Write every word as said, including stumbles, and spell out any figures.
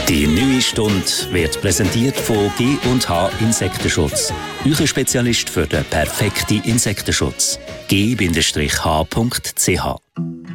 Die neue Stunde wird präsentiert von G und H Insektenschutz. Euer Spezialist für den perfekten Insektenschutz. G H punkt C H